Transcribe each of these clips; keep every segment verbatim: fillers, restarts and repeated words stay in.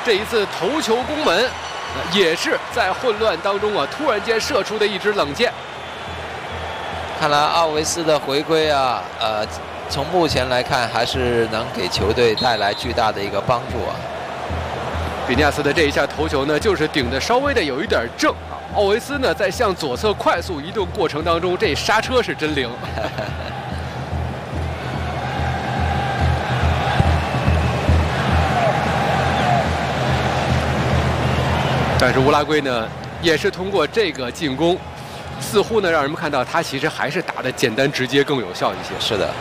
这一次头球攻门，也是在混乱当中啊，突然间射出的一支冷箭。 看来奥维斯的回归啊，呃，从目前来看，还是能给球队带来巨大的一个帮助啊。 比尼亚斯的这一下头球呢，就是顶的稍微的有一点正啊。奥维斯呢，在向左侧快速移动过程当中，这刹车是真灵。但是乌拉圭呢，也是通过这个进攻，似乎呢让人们看到他其实还是打得简单直接更有效一些。 是的，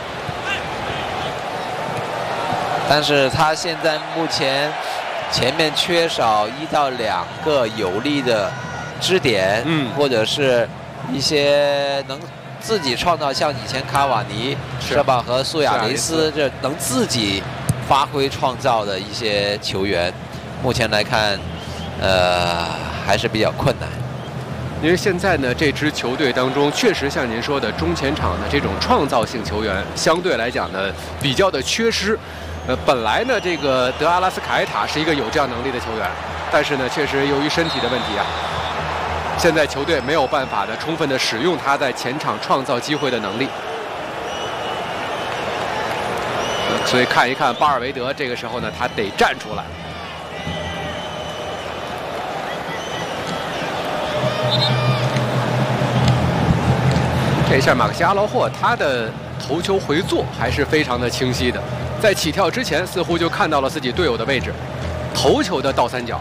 但是他现在目前前面缺少一到两个有力的支点，嗯，或者是一些能自己创造，像以前卡瓦尼是吧和苏亚雷斯这能自己发挥创造的一些球员，目前来看。呃，还是比较困难， 因为现在呢，这支球队当中确实像您说的，中前场的这种创造性球员相对来讲呢比较的缺失。呃，本来呢，这个德阿拉斯凯塔是一个有这样能力的球员，但是呢，确实由于身体的问题啊，现在球队没有办法的充分的使用他在前场创造机会的能力。呃、所以看一看巴尔韦德，这个时候呢，他得站出来。这一下马克西阿劳霍他的头球回做还是非常的清晰的，在起跳之前似乎就看到了自己队友的位置，头球的倒三角。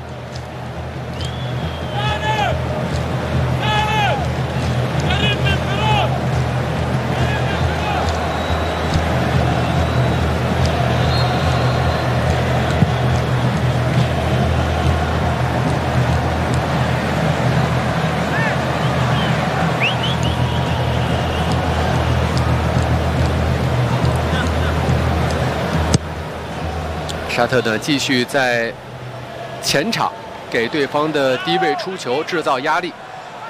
沙特呢继续在前场给对方的低位出球制造压力，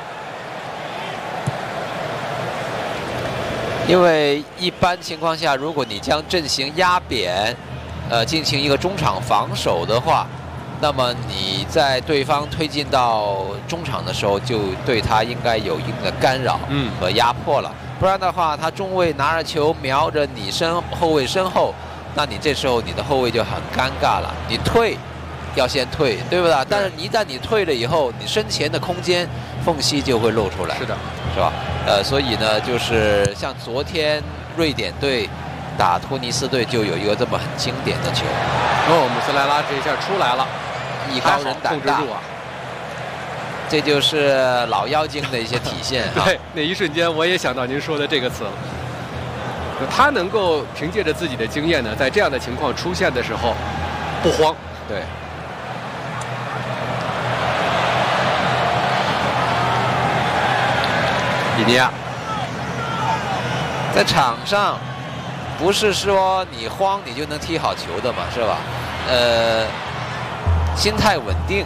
因为一般情况下，如果你将阵型压扁，呃，进行一个中场防守的话，那么你在对方推进到中场的时候，就对他应该有一定的干扰和压迫了。不然的话，他中卫拿着球瞄着你身后卫身后。那你这时候你的后卫就很尴尬了，你退要先退，对不对？但是一旦你退了以后，你身前的空间缝隙就会露出来， 是的， 是吧？呃，所以呢，就是像昨天瑞典队打突尼斯队就有一个这么很经典的球。 哦，姆斯莱拉这一下出来了， 艺高人胆大， 啊、 这就是老妖精的一些体现。 对，那一瞬间我也想到您说的这个词了。他能够凭借着自己的经验呢，在这样的情况出现的时候不慌。 对。 比尼亚在场上不是说你慌你就能踢好球的嘛，是吧？呃，心态稳定，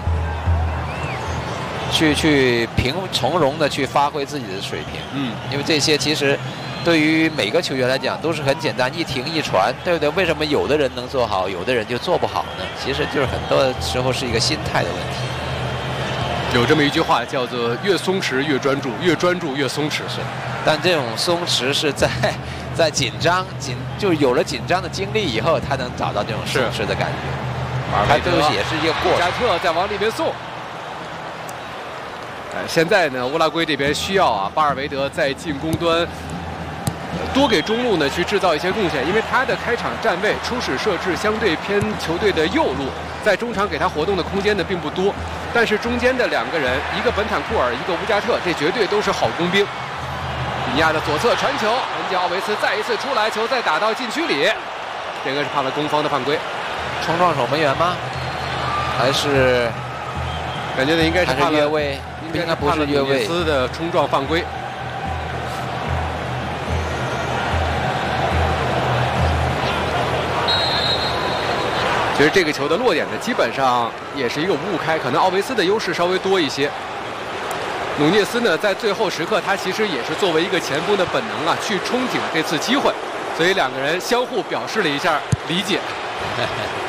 去去平从容的去发挥自己的水平。嗯，因为这些其实。对于每个球员来讲都是很简单，一停一传，对不对？为什么有的人能做好，有的人就做不好呢？其实就是很多时候是一个心态的问题。 有这么一句话叫做“越松弛越专注，越专注越松弛”。 是，但这种松弛是在在紧张紧就有了紧张的经历以后，他能找到这种松弛的感觉。他这个也是一个过程。 加特再往里面送。哎，现在呢，乌拉圭这边需要啊，巴尔韦德在进攻端。多给中路呢去制造一些贡献，因为他的开场站位、初始设置相对偏球队的右路，在中场给他活动的空间呢并不多。但是中间的两个人，一个本坦库尔，一个乌加特，这绝对都是好工兵。比尼亚的左侧传球，恩吉奥维斯再一次出来，球再打到禁区里，这个是判了攻方的犯规。 冲撞守门员吗？还是感觉呢应该是判了越位，应该不是越位斯的冲撞犯规。其实这个球的落点呢，基本上也是一个五五开，可能奥维斯的优势稍微多一些。努涅斯呢，在最后时刻，他其实也是作为一个前锋的本能啊，去憧憬这次机会，所以两个人相互表示了一下理解。